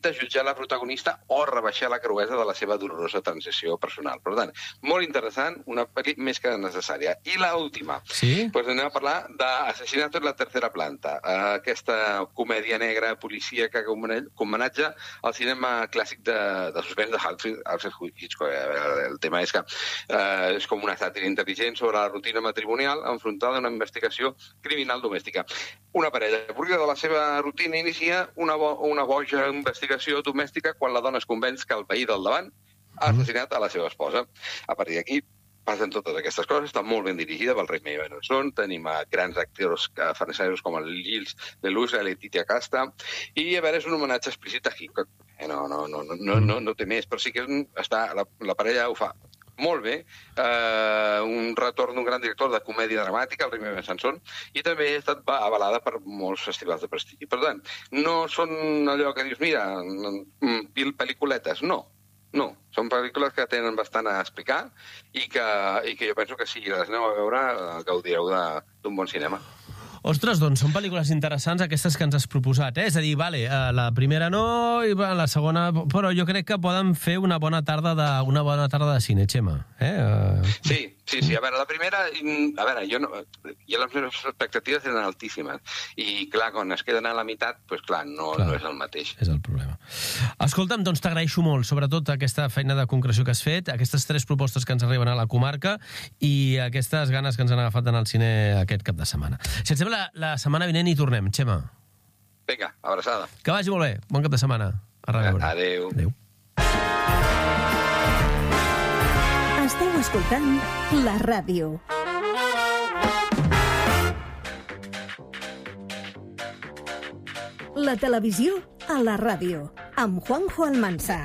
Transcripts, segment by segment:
de jutjar la protagonista o rebaixar la cruesa de la seva dolorosa transició personal. Per tant, molt interessant, una pel·li més que necessària. I l'última, doncs anem a parlar d'Assassinato en la tercera planta, aquesta comèdia negra policíaca que homenatja al cinema clàssic de suspens de Alfred Hitchcock. El tema és que és com una sàtira intel·ligent sobre la rutina matrimonial enfrontada a una investigació criminal domèstica. Una parella avorrida de la seva rutina inicia una boja investigació domèstica quan la dona es convenç que el veí del davant ha assassinat a la seva esposa. A partir d'aquí passen totes aquestes coses, està molt ben dirigida pel Jaime Benson, tenim grans actors francesos com el Gilles Deleuze, la Letitia Casta, i a veure, és un homenatge explícit a Hitchcock. No té més, però sí que la parella ho fa molt bé, un retorn d'un gran director de comèdia dramàtica, el Jaime Benson, i també ha estat avalada per molts festivals de prestigi. Per tant, no són allò que dius, mira, pel·lículetes, no, són pel·lícules que tenen bastant a explicar i que jo penso que si les aneu a veure gaudireu d'un bon cinema. Ostres, doncs són pel·lícules interessants aquestes que ens has proposat, És a dir, la primera no i la segona... Però jo crec que poden fer una bona tarda de cine, Xema. Sí. A veure, la primera... A veure, les meves expectatives eren altíssimes. I, clar, quan es queden a la meitat, doncs, clar, no és el mateix. És el problema. Escolta'm, doncs t'agraeixo molt, sobretot aquesta feina de concreció que has fet, aquestes 3 propostes que ens arriben a la comarca i aquestes ganes que ens han agafat d'anar al cine aquest cap de setmana. Si et sembla, la setmana vinent hi tornem, Xema. Vinga, abraçada. Que vagi molt bé. Bon cap de setmana. A reveure. Adéu. Esteu escoltant la ràdio. La televisió a la ràdio, amb Juanjo Almansa.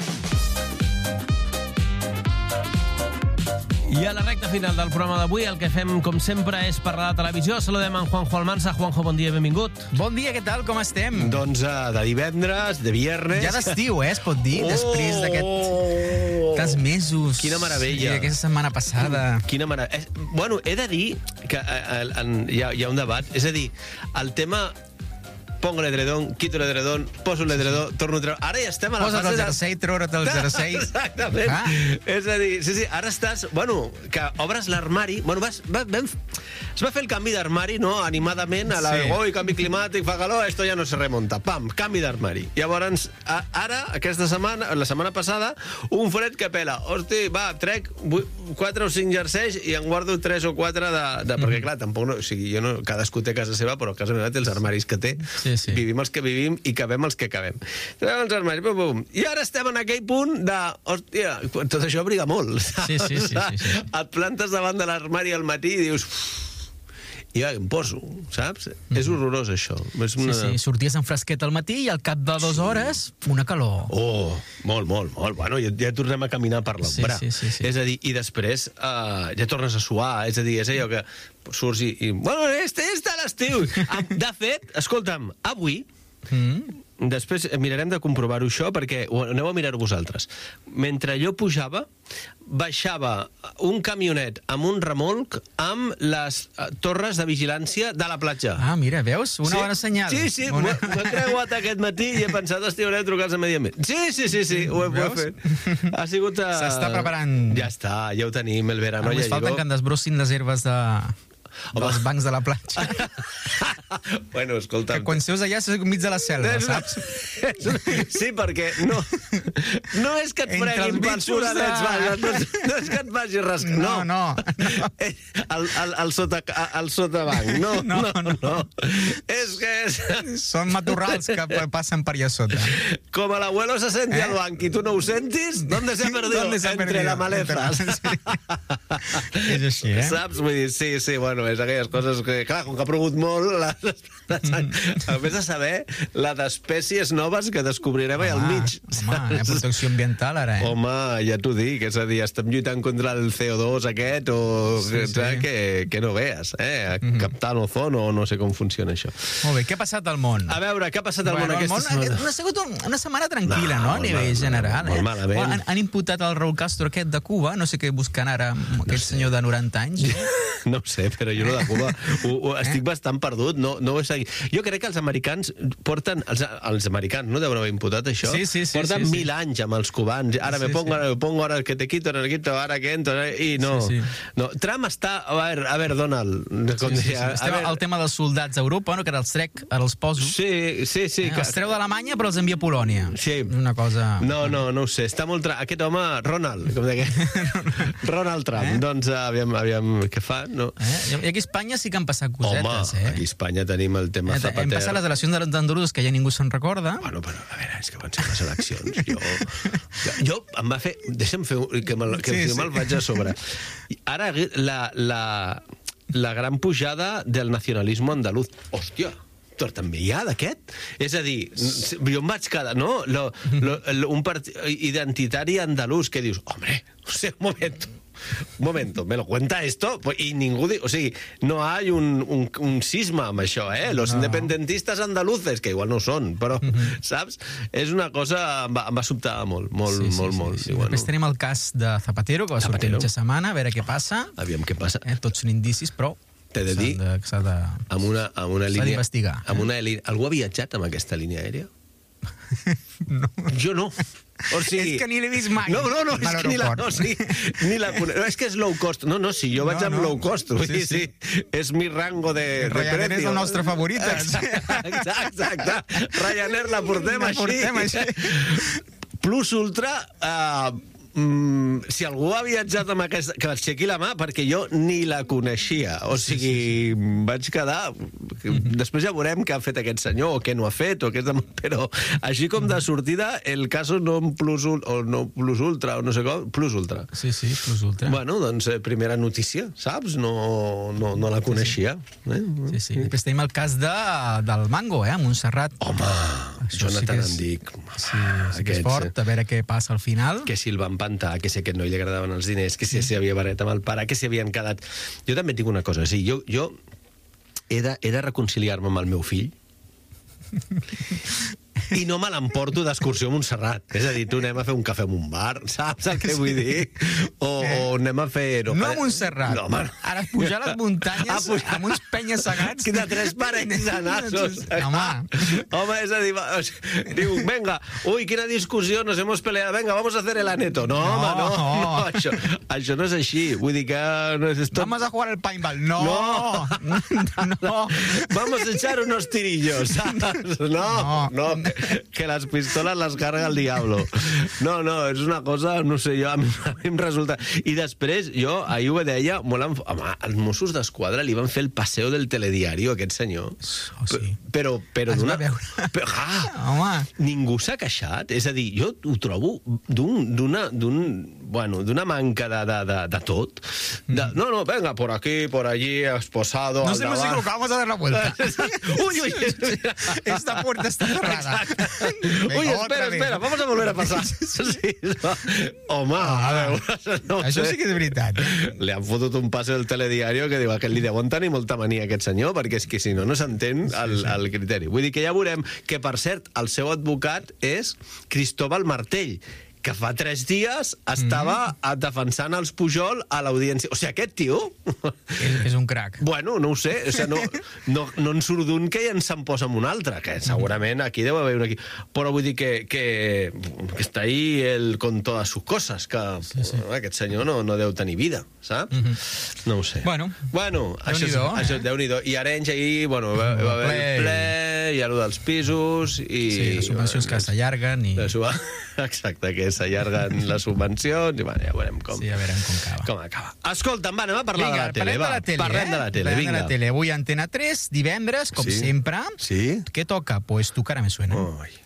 I a la recta final del programa d'avui el que fem, com sempre, és parlar de televisió. Saludem en Juanjo Almansa. Juanjo, bon dia i benvingut. Bon dia, què tal? Com estem? Doncs de divendres, de viernes... Ja d'estiu, es pot dir? Després d'aquests mesos... Quina meravella. Sí, aquesta setmana passada. Quina meravella. Bueno, he de dir que hi ha un debat. És a dir, el tema... Pongo l'edredon, quito l'edredon, poso l'edredó, torno a treure... Ara ja estem a la fase... Posa't el jersei, treure't el jersei... Exactament. És a dir, sí, ara estàs... Bueno, que obres l'armari... Bueno, es va fer el canvi d'armari, no?, animadament, a la... Oi, canvi climàtic, fa calor, esto ja no se remonta. Pam, canvi d'armari. Llavors, ara, aquesta setmana, la setmana passada, un fred que pela. Hosti, va, trec 4 o 5 jerseis i en guardo 3 o 4 de... Perquè, clar, tampoc no... O sigui, cadascú té casa seva, però a casa meva té els armaris que té. Sí. Vivim els que vivim i cabem els que cabem. Els armaris, bum. I ara estem en aquell punt de... Hòstia, tot això abriga molt. Sí. Et plantes davant de l'armari al matí i dius... I ja, em poso, saps? És horrorós, això. Sí, sorties en fresquet al matí i al cap de 2 hores, una calor. Oh, molt. Bueno, ja tornem a caminar per l'ombra. Sí. És a dir, i després ja tornes a suar. És a dir, és allò que surts i bueno, este a l'estiu. De fet, escolta'm, avui... Després mirarem de comprovar-ho això, perquè ho aneu a mirar vosaltres. Mentre jo pujava, baixava un camionet amb un remolc amb les torres de vigilància de la platja. Ah, mira, veus? Una bona senyal. Sí, m'he creuat aquest matí i he pensat, hosti, hauré de trucar-los a Medi Ambient. Sí, ho he fet. Ha sigut... S'està preparant. Ja està, ja ho tenim, el verano ja llegó. Només falta que en desbrossin les herbes dels bancs de la platja. Bueno, escolta... Que quan seus allà és enmig de la selva, saps? Sí, perquè no és que et freguin pels foradets, no és que et vagi rascar. No. El sotabanc, no. És que... Són matorrals que passen per allà sota. Com el abuelo se senti al banc i tu no ho sentis, ¿dónde se ha perdido? Entre la maleza. És així, Saps? Vull dir, sí, bueno, és aquelles coses que, clar, com que ha plogut molt, a més de saber la d'espècies noves que descobrirem allà al mig. Home, protecció ambiental, ara, Home, ja t'ho dic, és a dir, estem lluitant contra el CO2 aquest, o que no veas, captant ozono, o no sé com funciona això. Molt bé, què ha passat al món? A veure, què ha passat al món aquesta setmana? Ha sigut una setmana tranquil·la, no?, a nivell general. Molt malament. Han imputat el Raúl Castro aquest de Cuba, no sé què buscant ara, aquest senyor de 90 anys. No ho sé, però jo lo de Cuba estic bastant perdut, no ho he seguit. Jo crec que els americans porten, els americans, no deuen haver imputat això? Sí. Porten 1000 anys amb els cubans. Ara me pongo, ara que te quito, ara que entro, i no. No. Trump està... A ver, Donald... Estem al tema dels soldats a Europa, no? Que ara els trec, ara els poso. Sí. Els treu d'Alemanya, però els envia a Polònia. Sí. Una cosa... No ho sé. Està molt... Aquest home, Ronald, com deia. Ronald Trump. Doncs aviam què fa, no? I aquí a Espanya sí que han passat cosetes, aquí a Espanya tenim el tema Zapatero. Hem passat les eleccions d'Andalusos, que ja ningú se'n recorda. Bueno, però, a veure, és que van ser les eleccions. Jo em va fer... Deixa'm fer... Que me'l vaig a sobre. Ara, la gran pujada del nacionalisme andaluz. Hòstia, també hi ha d'aquest? És a dir, jo em vaig quedar, no? Un partit identitari andalús que dius, hombre, un momento, ¿me lo cuenta esto? Y ningú diu, o sigui, no hay un cisma amb això, Los independentistes andaluces, que igual no ho són, però, saps? És una cosa, em va sobtar molt. Després tenim el cas de Zapatero, que va sortir mitja setmana, a veure què passa. Aviam què passa. Tots són indicis, però t'he de dir, s'ha d'investigar. Algú ha viatjat amb aquesta línia aèria? No. Jo no. O sigui, és que ni l'he vist mai. No, és que ni la conec. No, és que és low cost. No, si jo vaig amb low cost. Sí. És mi rango de Ryanair és el nostre favorit. Exacte. Ryanair la portem així. Plus Ultra... si algú ha viatjat amb aquesta... Que aixequi la mà, perquè jo ni la coneixia. O sigui, vaig quedar... Després ja veurem què ha fet aquest senyor, o què no ha fet, però així com de sortida, el caso no plus ultra, o no sé com, Plus Ultra. Sí, Plus Ultra. Bueno, doncs, primera notícia, saps? No la coneixia. Sí. Després tenim el cas del Mango, a Montserrat. Home, Jonathan Andic. Sí que és fort, a veure què passa al final. Que si el van pantar, que si a aquest noi li agradaven els diners, que si havia barret amb el pare, que si havien quedat... Jo també tinc una cosa, sí, jo he de reconciliar-me amb el meu fill i no me l'emporto d'excursió a Montserrat. És a dir, tu anem a fer un cafè en un bar, saps el que vull dir? O anem a fer... No a Montserrat. No, ara pujar les muntanyes amb uns penya-segats... De 3 parells de nassos. Home, és a dir... Diu, venga, uy, quina discussió, nos hemos peleado, venga, vamos a hacer el aneto. No, home, no. Això no és així. Vull dir que... Vamos a jugar al paintball. No. Vamos a echar unos tirillos, saps? No. Que les pistoles les carga el diablo. No, és una cosa, no sé, a mi em resulta... I després, jo ahir ho deia, home, els Mossos d'Esquadra li van fer el passeo del telediari a aquest senyor. Sí. Però d'una... Home. Ningú s'ha queixat. És a dir, jo ho trobo d'una manca de tot. No, venga, por aquí, por allí, esposado... Nos hemos equivocado, vamos a dar la vuelta. Uy. Esta puerta está cerrada. Uy, espera, vamos a volver a pasar. Sí, home, a veure... Això sí que és veritat. Li han fotut un passe del telediario que diu que li deuen tenir molta mania aquest senyor, perquè és que si no s'entén el criteri. Vull dir que ja veurem que, per cert, el seu advocat és Cristóbal Martell, que fa 3 dies estava defensant els Pujol a l'audiència. O sigui, aquest tio... És un crac. Bueno, no ho sé. O sigui, no en surt d'un que ja se'n posa amb un altre, que segurament aquí deu haver un aquí. Però vull dir que està ahí con todas sus cosas, que aquest senyor no deu tenir vida, saps? No ho sé. Bueno, això Déu-n'hi-do. I Arenys ahir, bueno, va haver el ple, i allò dels pisos, i... Sí, les subvencions que s'allarguen i... Exacte, que s'allarguen les subvencions i ja veurem com acaba. Escolta'm, anem a parlar de la tele. Parlem de la tele, vinga. Avui Antena 3, divendres, com sempre. Sí. ¿Qué toca? Pues Tu cara me suena.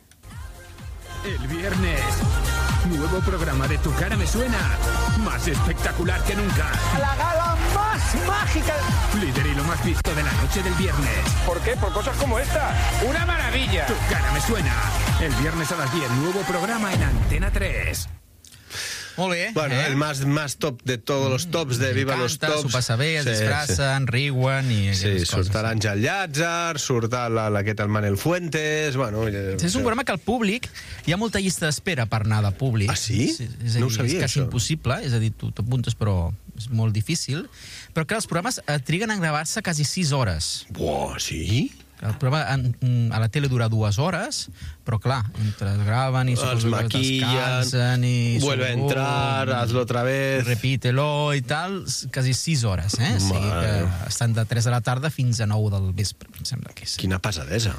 El viernes, nuevo programa de Tu cara me suena, más espectacular que nunca. La gala más mágica. Líder y lo más visto de la noche del viernes. ¿Por qué? Por cosas como esta. ¡Una maravilla! Tu cara me suena. El viernes a las 10, nuevo programa en Antena 3. Molt bé. Bueno, el más top de todos los tops de Viva los Tops. S'ho passa bé, es disfracen, riuen i... Sí, surt l'Àngel Llàtzer, surt aquest el Manel Fuentes... Bueno, és un programa que al públic hi ha molta llista d'espera per anar de públic. Ah, sí? No ho sabia, és quasi impossible, és a dir, tu t'apuntes però és molt difícil, però que els programes triguen a gravar-se quasi 6 hores. Buah, sí? El programa a la tele dura 2 hores, però clar, entre es graven i els maquillen, vuelve a entrar, hazlo otra vez, repítelo i tal, quasi 6 hores, O sigui que estan de 3 de la tarda fins a 9 del vespre, em sembla que és. Quina pesadesa.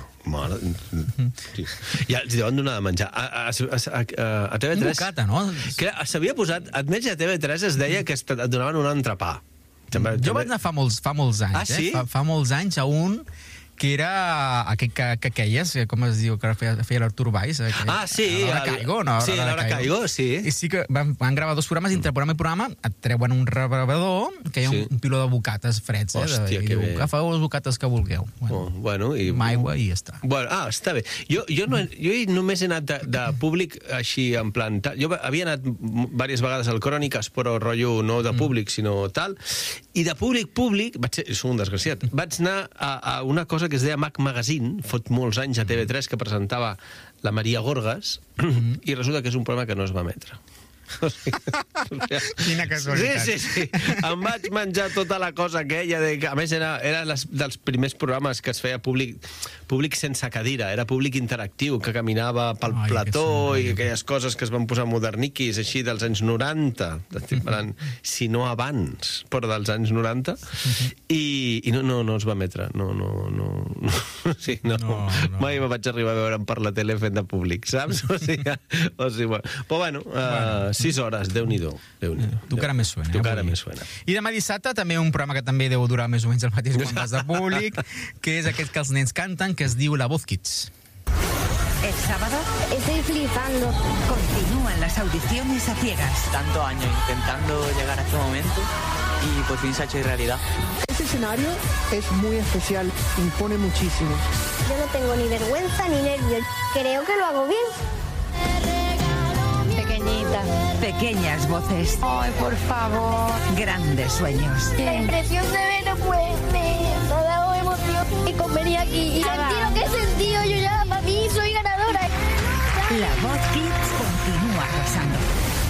Ja els deuen donar de menjar. A TV3... Un bocata, no? S'havia posat... Almenys a TV3 es deia que et donaven un entrepà. Jo vaig anar fa molts anys. Ah, sí? Fa molts anys a un que era aquest que queies, com es diu, que feia l'Artur Valls. Sí. L'Hora Caigo, no? Sí, l'Hora Caigo, sí. I sí que van gravar 2 programes, entre programa i programa et treuen un rebedor, que hi ha un piló de bocates freds. Hòstia, que bé. Agafeu les bocates que vulgueu. Bueno, amb aigua i ja està. Està bé. Jo només he anat de públic així, en plan... Jo havia anat diverses vegades al Cròniques, però rotllo no de públic, sinó tal. I de públic, soc un desgraciat, vaig anar a una cosa que es deia Mac Magazine, fot molts anys a TV3, que presentava la Maria Gorgas, i resulta que és un programa que no es va emetre. Quina casualitat. Sí. Em vaig menjar tota la cosa aquella. A més, era dels primers programes que es feia públic sense cadira. Era públic interactiu, que caminava pel plató i aquelles coses que es van posar moderniquis, així dels anys 90. Estic parlant, si no abans, però dels anys 90. I no es va emetre. No. Mai me vaig arribar a veure'm per la tele fent de públic, saps? Però bueno, 6 hores, Déu-n'hi-do. Tu cara me suena. I demà dissabte també un programa que també deu durar més o menys el mateix quan vas de públic, que és aquest que els nens canten, que es diu La Voz Kids. El sábado estoy flipando. Continúan las audiciones a ciegas. Tanto año intentando llegar a este momento y por fin se ha hecho realidad. Este escenario es muy especial, impone muchísimo. Yo no tengo ni vergüenza ni nervios. Creo que lo hago bien. Pequeñas voces. Ay, por favor. Grandes sueños. La impresión de ver no puede ser. Me ha dado emoción y con venir aquí. Y sentir lo que he sentido yo ya. Para mí soy ganadora. La Voz Kids continúa arrasando.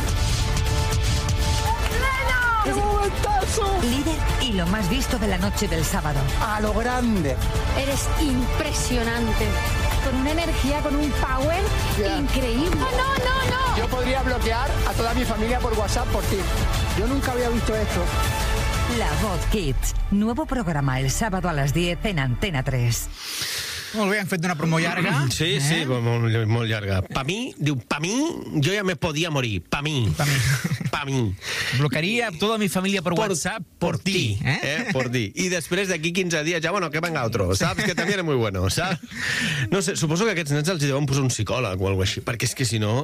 ¡Qué momentazo! Líder y lo más visto de la noche del sábado. A lo grande. Eres impresionante. Con una energía, con un power increíble. No. Yo podría bloquear a toda mi familia por WhatsApp por ti. Yo nunca había visto esto. La Voz Kids. Nuevo programa el sábado a las 10 en Antena 3. Molt bé, han fet una promo llarga. Sí, molt llarga. Pa mi, jo ja me podia morir. Pa mi. Bloquearía toda mi familia por WhatsApp por ti. Por ti. Y después de aquí 15 días ya, bueno, que venga otro, ¿sabes? Que también es muy bueno, ¿sabes? No sé, suposo que aquests nens els deuen posar un psicòleg o alguna cosa així, perquè és que si no,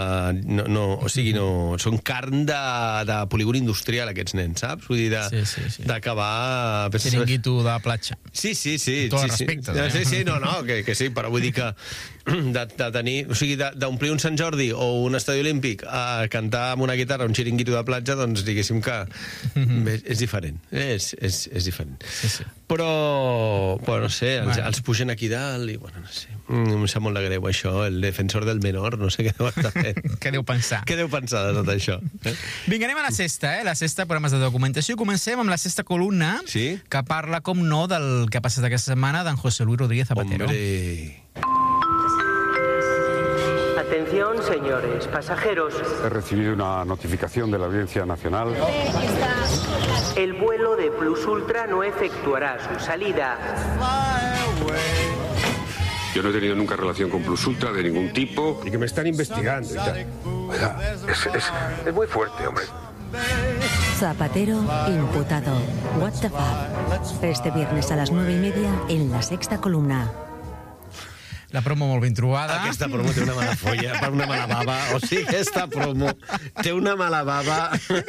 són carn de polígon industrial, aquests nens, saps? Vull dir, d'acabar... Chiringuito de platja. Sí. Tot el respecte. Sí, no, que sí, però vull dir que de tenir, o sigui, d'omplir un Sant Jordi o un estadi olímpic a cantar amb una guitarra un xiringuito de platja, doncs diguéssim que és diferent. És diferent. Sí. Però no sé, els pugen aquí dalt i, bueno, no sé. Em sap molt de greu, això, el defensor del menor, no sé què deu estar fent. Què deu pensar? Què deu pensar de tot això? Vinga, anem a la sexta, la sexta, programes de documentació. Comencem amb la sexta columna, que parla, com no, del que ha passat aquesta setmana d'en José Luis Rodríguez Zapatero. Hombre... Atención, señores pasajeros. He recibido una notificación de la Audiencia Nacional. El vuelo de Plus Ultra no efectuará su salida. Yo no he tenido nunca relación con Plus Ultra de ningún tipo. Y que me están investigando y tal. Oiga, es muy fuerte, hombre. Zapatero imputado. What the fuck. Este viernes a las 9:30 en la sexta columna. La promo molt ben trobada. Aquesta promo té una mala folla, per una mala bava. O sigui, aquesta promo té una mala bava.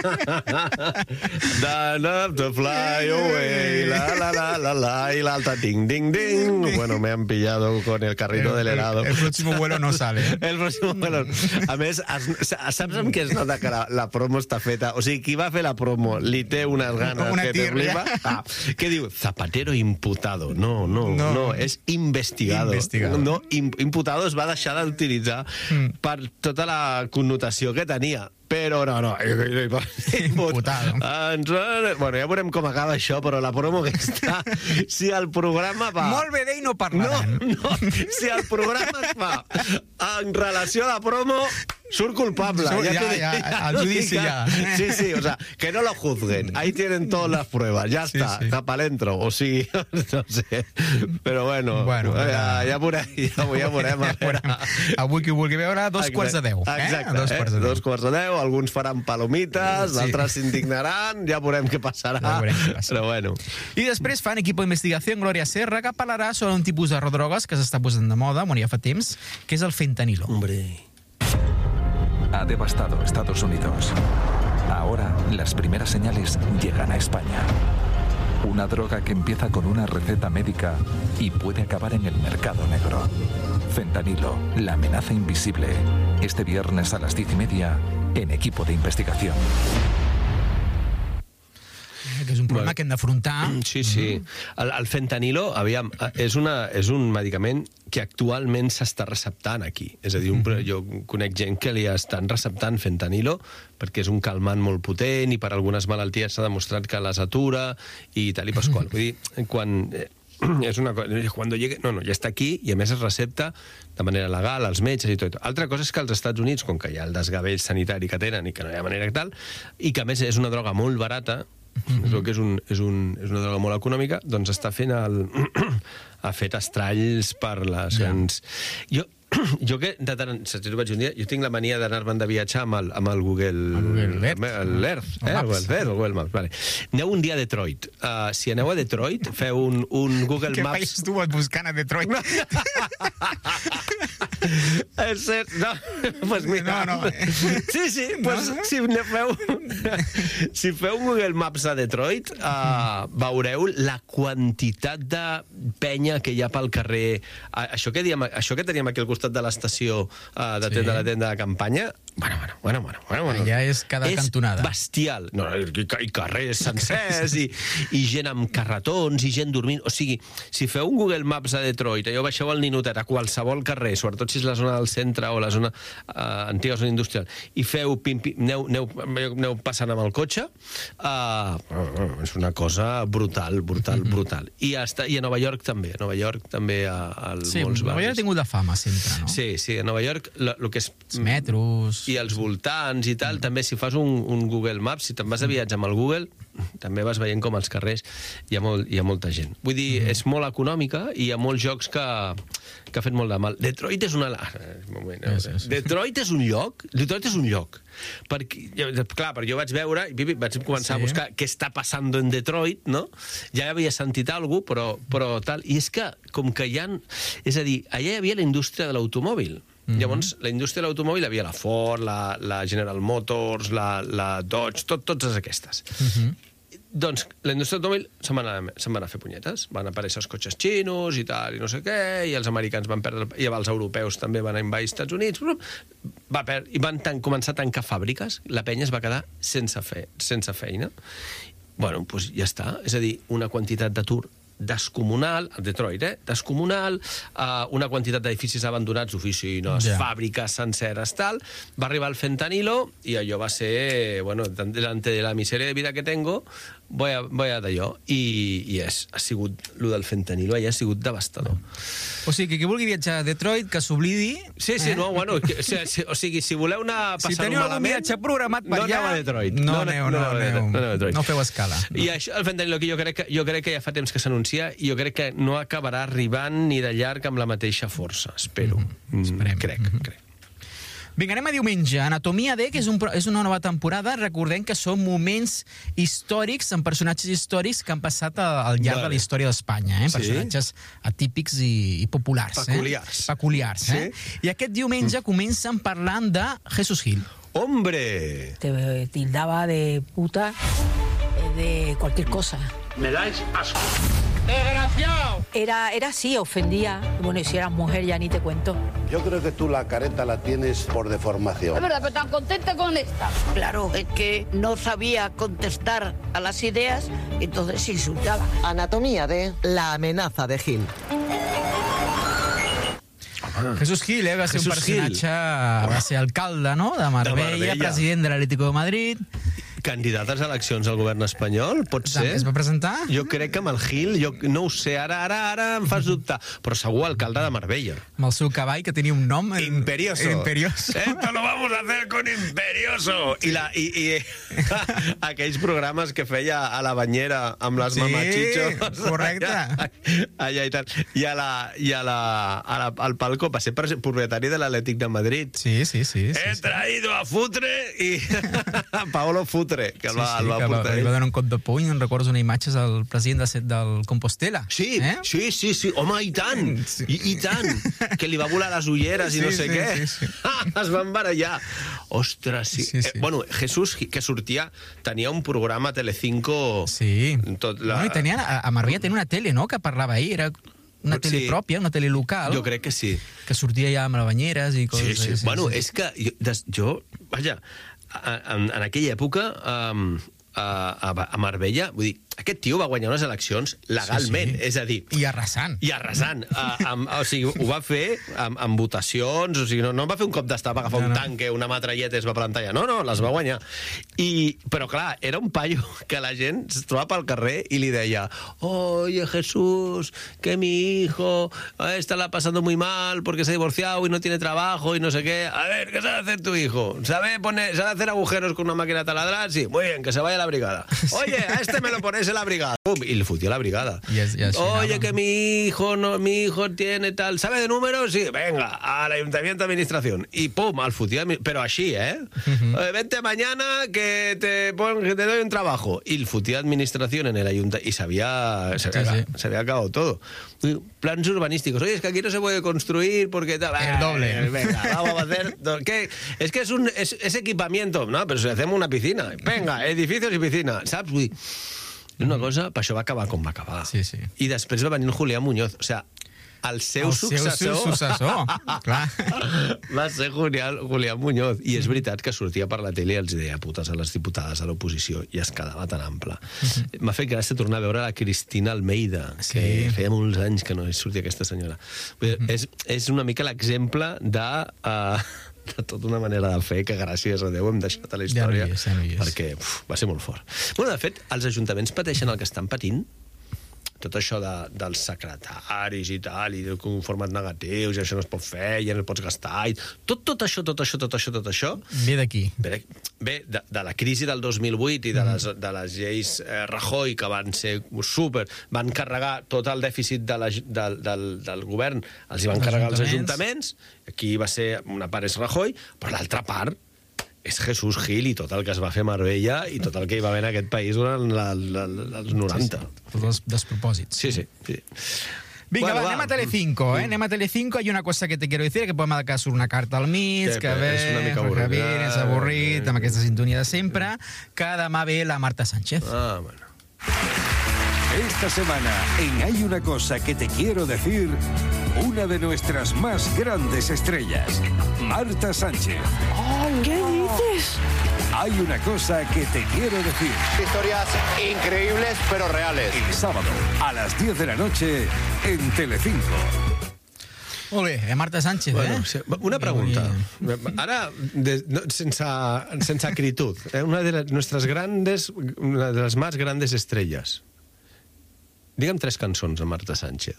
Enough to fly away, la, y la alta, ding, ding, ding. Bueno, me han pillado con el carrito del helado. El próximo vuelo no sale. El próximo vuelo. A més, saps amb què es nota que la promo està feta? O sigui, qui va fer la promo li té unes ganes que te riba. Què diu? Zapatero imputado. No, és investigado. Imputado es va deixar d'utilitzar per tota la connotació que tenia. Però no. Imputado. Bueno, ja veurem com acaba això, però la promo aquesta, si el programa va... Molt bé d'ell no parlaran. No, si el programa es fa en relació a la promo, surt culpable. Al judici ya. Sí, o sea, que no lo juzguen. Ahí tienen todas las pruebas. Ya está, cap a l'entro. O sigui, no sé. Però bueno, ja veurem. Avui qui ho vulgui veure, 2:15. Exacte, 2:15. Alguns faran palomites, altres s'indignaran, ja veurem què passarà. Però bueno. I després fan equipo d'investigació Gloria Serra, que parlarà sobre un tipus de drogues que s'està posant de moda, ja fa temps, que és el fentanilo. Ha devastado Estados Unidos. Ahora las primeras señales llegan a España. Una droga que empieza con una receta médica y puede acabar en el mercado negro. Fentanilo, la amenaza invisible. Este viernes a las 10:30 en Equipo de Investigación. Que és un problema que hem d'afrontar. Sí. El fentanilo, aviam, és un medicament que actualment s'està receptant aquí. És a dir, jo conec gent que li estan receptant fentanilo perquè és un calmant molt potent i per algunes malalties s'ha demostrat que les atura i tal i pasqual. Vull dir, quan... És una cosa, cuando llegue... No, ja està aquí i a més es recepta de manera legal als metges i tot. Altra cosa és que als Estats Units, com que hi ha el desgavell sanitari que tenen i que no hi ha manera que tal, i que a més és una droga molt barata, que és una droga molt econòmica, doncs està fent ha fet estralls per les grans... Jo que, saps, ho vaig un dia, jo tinc la mania d'anar-me'n de viatjar amb el Google Earth, Google Maps, vale. Aneu un dia a Detroit. Si aneu a Detroit, feu un Google Maps... Què país tu vas buscant a Detroit? És cert, no, pues mira... No. Sí, pues si feu un Google Maps a Detroit, veureu la quantitat de penya que hi ha pel carrer. Això que teníem aquí al costat de l'estació de la tenda de campanya, bueno. Ja és cada cantonada. És bestial. No, i carrers sencers, i gent amb carretons, i gent dormint. O sigui, si feu un Google Maps a Detroit, allò baixeu al Ninotet a qualsevol carrer, sobretot si és la zona del centre o la zona antiga zona industrial, i feu aneu passant amb el cotxe, és una cosa brutal. I a Nova York també. A Nova York també sí, Nova York ha tingut la fama sempre, no? Sí, a Nova York el que és... Els metros... I els voltants i tal, també si fas un Google Maps, si te'n vas a viatge amb el Google, també vas veient com als carrers hi ha molta gent. Vull dir, és molt econòmica i hi ha molts jocs que ha fet molt de mal. Detroit és Detroit és un lloc. Perquè jo vaig veure, vaig començar a buscar què està passant en Detroit, no? Ja havia sentit alguna cosa, però tal. I és que, com que hi ha... És a dir, allà hi havia la indústria de l'automòbil. Llavors, la indústria de l'automòbil havia la Ford, la General Motors, la Dodge, totes aquestes. Doncs la indústria de l'automòbil se'n va anar a fer punyetes. Van aparèixer els cotxes xinos i tal, i no sé què, i els americans van perdre... I els europeus també van envair els Estats Units, i van començar a tancar fàbriques. La penya es va quedar sense feina. Bueno, doncs ja està. És a dir, una quantitat d'atur descomunal, a Detroit, descomunal, una quantitat d'edificis abandonats, oficines, fàbriques senceres, tal. Va arribar el fentanilo i allò va ser, bueno, delante de la miseria de vida que tengo, voy a d'allò. I ha sigut, lo del fentanilo allà ha sigut devastador. O sigui, que qui vulgui viatjar a Detroit, que s'oblidi... Sí, no, bueno, o sigui, si voleu anar a passar-ho malament... Si teniu algun viatge programat per allà... No aneu a Detroit. No aneu. No feu escala. I això, el fentanilo, que jo crec que ja fa temps que s'anuncia, i jo crec que no acabarà arribant ni de llarg amb la mateixa força, espero. Crec. Vinga, anem a diumenge. Anatomia D, que és una nova temporada. Recordem que són moments històrics, amb personatges històrics que han passat al llarg de la història d'Espanya. Personatges atípics i populars. Peculiars. I aquest diumenge comencen parlant de Jesús Gil. ¡Hombre! Te tildaba de puta, de cualquier cosa. Me dais asco. ¡Desgraciado! Era así, ofendía. Bueno, y si eras mujer ya ni te cuento. Yo creo que tú la careta la tienes por deformación. Es verdad, pero tan contenta con esta. Claro, es que no sabía contestar a las ideas, entonces insultaba. Anatomía de la amenaza de Gil. Jesús Gil, va ser un personatge... Va ser alcalde, no?, de Marbella, president de l'Atlético de Madrid... Candidat a les eleccions al govern espanyol, pot ser? Es va presentar? Jo crec que amb el Gil, jo no ho sé, ara em fas dubtar, però segur alcalde de Marbella. Amb el seu cavall, que tenia un nom... Imperioso. Imperioso. Esto lo vamos a hacer con Imperioso. I aquells programes que feia a la banyera amb les mamachichos. Sí, correcte. Allà i tal. I al palco va ser propietari de l'Atlètic de Madrid. Sí. He traído a Futre i a Paolo Futre, que el va portar ell. Li va donar un cop de puny, no recordo una imatge del president del Compostela. Sí, home, i tant, i tant, que li va volar les ulleres i no sé què. Es van barallar. Ostres, sí. Bueno, Jesús, que sortia, tenia un programa a Telecinco... Sí. A Marbella tenia una tele, no?, que parlava ahir, era... Una tele pròpia, una tele local. Jo crec que sí. Que sortia ja amb banyeres i coses... Sí. Bueno, és que jo, vaja, en aquella època, a Marbella, vull dir, aquest tio va guanyar unes eleccions legalment, és a dir... I arrasant. O sigui, ho va fer amb votacions, o sigui, no va fer un cop d'estat, va agafar un tanque, una metralleta i es va plantar allà. No, les va guanyar. Però, clar, era un paio que la gent es trobava pel carrer i li deia: oye, Jesús, que mi hijo está la pasando muy mal porque se ha divorciado y no tiene trabajo y no sé qué. A ver, ¿qué sabe hacer tu hijo? ¿Sabe hacer agujeros con una máquina de taladrar? Sí, muy bien, que se vaya a la brigada. Oye, a este me lo pones en la brigada. ¡Pum! Y le futió la brigada. Oye, que mi hijo tiene tal... ¿Sabe de números? Sí, venga, al ayuntamiento de administración. Y pum, al futió. Pero así, vente mañana que te doy un trabajo. Y el futió administración en el ayuntamiento. Y se había acabado todo. Planes urbanísticos. Oye, es que aquí no se puede construir porque... El doble. Venga, vamos a hacer... ¿Qué? Es que es equipamiento. No, pero si hacemos una piscina. Venga, edificios i piscina. Saps? Vull dir, una cosa, per això va acabar com va acabar. Sí. I després va venir el Julián Muñoz. O sigui, el seu successor. Clar. Va ser Julián Muñoz. I és veritat que sortia per la tele i els deia putes a les diputades a l'oposició i es quedava tan ample. M'ha fet gràcia tornar a veure la Cristina Almeida, que feia molts anys que no sortia aquesta senyora. És una mica l'exemple de tota una manera de fer que gràcies a Déu hem deixat a la història, perquè va ser molt fort. Bueno, de fet, els ajuntaments pateixen el que estan patint, tot això dels secretaris i tal, i un format negatius, i això no es pot fer, i ja no pots gastar, i tot això... Ve d'aquí. Ve de la crisi del 2008 i de les lleis Rajoy, que van ser super... Van carregar tot el dèficit del govern, els hi van carregar els ajuntaments, aquí va ser una part és Rajoy, però l'altra part és Jesús Gil i tot el que es va fer a Marbella i tot el que hi va haver en aquest país durant els 90. Tots els despropòsits. Sí. Vinga, anem a Telecinco, Anem a Telecinco. Hay una cosa que te quiero decir, que podem acabar una carta al mig, que ve, que vienes avorrit, amb aquesta sintonia de sempre, que demà ve la Marta Sánchez. Bueno. Esta semana, en Hay una cosa que te quiero decir, una de nuestras más grandes estrellas, Marta Sánchez. ¿Qué dices? Hay una cosa que te quiero decir. Historias increíbles pero reales. El sábado, a las 10 de la noche, en Telecinco. Molt bé, Marta Sánchez, Una pregunta. Ara, sense acritud. Una de les más grandes estrelles. Digue'm 3 cançons de Marta Sánchez.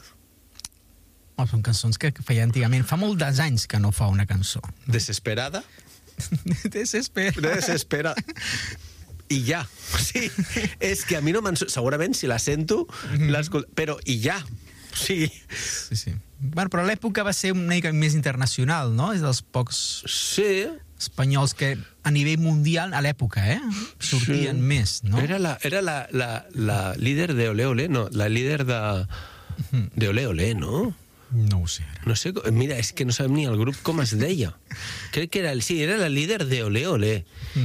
Són cançons que feia antigament. Fa molts anys que no fa una cançó. Desesperada? Desesperada. I ja. Sí, és que a mi no me'n... Segurament, si la sento, però i ja. Sí. Bueno, però l'època va ser una mica més internacional, no? És dels pocs espanyols que a nivell mundial a l'època, sortien més, no? Era la líder de Ole Ole, no, la líder de Ole Ole, no? No ho sé. No sé, mira, és que no sabem ni el grup com es deia. Crec que era la líder de Ole Ole.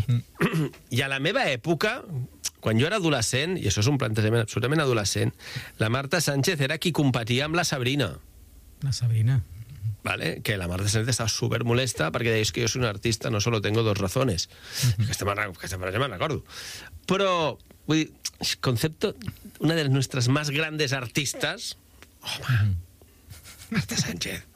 I a la meva època, quan jo era adolescent, i això és un plantejament absolutament adolescent, la Marta Sánchez era qui competia amb la Sabrina. La Sabrina. ¿Vale? Que la Marta Sánchez estava súper molesta perquè deia que jo soy un artista, no solo tengo 2 razones. Aquesta me recordo. Però, vull dir, concepto, una de nuestras más grandes artistas, home, Marta Sánchez.